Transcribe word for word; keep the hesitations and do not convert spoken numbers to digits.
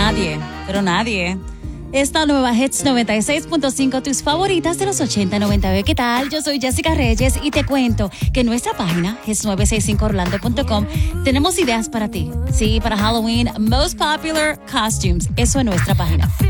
nadie, pero nadie. Esta nueva Hits noventa y seis punto cinco, tus favoritas de los ochenta noventa. ¿Qué tal? Yo soy Jessica Reyes y te cuento que en nuestra página, hits nueve seis cinco orlando punto com, tenemos ideas para ti. Sí, para Halloween, Most Popular Costumes. Eso en nuestra página.